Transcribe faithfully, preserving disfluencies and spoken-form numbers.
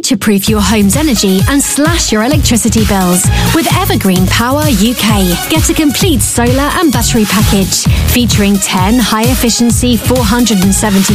future-proof your home's energy and slash your electricity bills with Evergreen Power U K. Get a complete solar and battery package featuring ten high-efficiency four hundred seventy